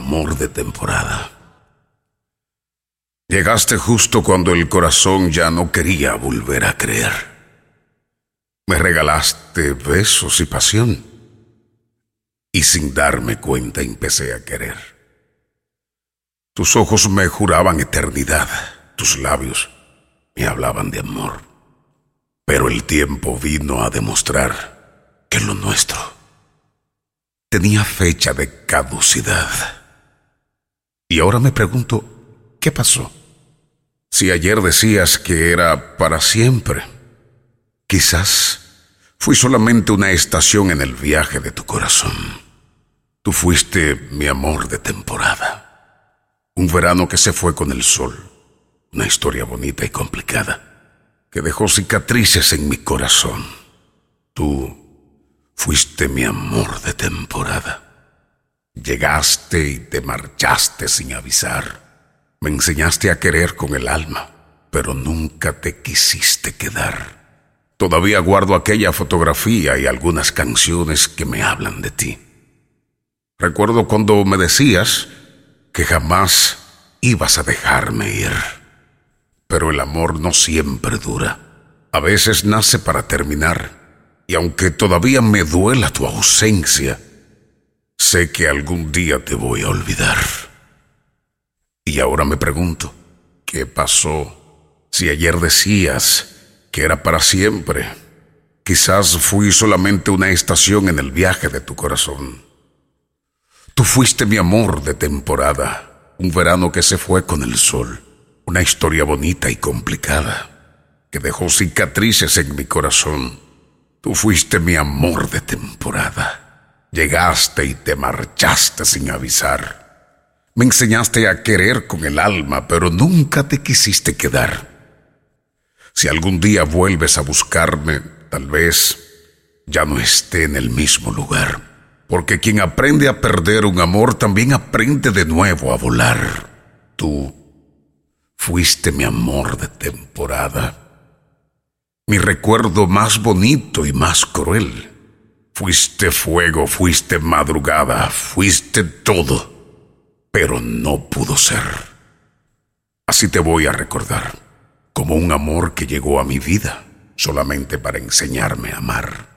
amor de temporada. Llegaste justo cuando el corazón ya no quería volver a creer. Me regalaste besos y pasión, y sin darme cuenta empecé a querer. Tus ojos me juraban eternidad, tus labios me hablaban de amor. Pero el tiempo vino a demostrar que lo nuestro tenía fecha de caducidad. Y ahora me pregunto, ¿qué pasó? Si ayer decías que era para siempre, quizás fui solamente una estación en el viaje de tu corazón. Tú fuiste mi amor de temporada, un verano que se fue con el sol, una historia bonita y complicada que dejó cicatrices en mi corazón. Tú fuiste mi amor de temporada. Llegaste y te marchaste sin avisar. Me enseñaste a querer con el alma, pero nunca te quisiste quedar. Todavía guardo aquella fotografía y algunas canciones que me hablan de ti. Recuerdo cuando me decías que jamás ibas a dejarme ir. Pero el amor no siempre dura. A veces nace para terminar, y aunque todavía me duela tu ausencia, sé que algún día te voy a olvidar. Y ahora me pregunto, ¿qué pasó? Si ayer decías que era para siempre, quizás fui solamente una estación en el viaje de tu corazón. Tú fuiste mi amor de temporada, un verano que se fue con el sol, una historia bonita y complicada que dejó cicatrices en mi corazón. Tú fuiste mi amor de temporada. Llegaste y te marchaste sin avisar. Me enseñaste a querer con el alma, pero nunca te quisiste quedar. Si algún día vuelves a buscarme, tal vez ya no esté en el mismo lugar, porque quien aprende a perder un amor también aprende de nuevo a volar. Tú fuiste mi amor de temporada, mi recuerdo más bonito y más cruel. Fuiste fuego, fuiste madrugada, fuiste todo, pero no pudo ser. Así te voy a recordar, como un amor que llegó a mi vida solamente para enseñarme a amar.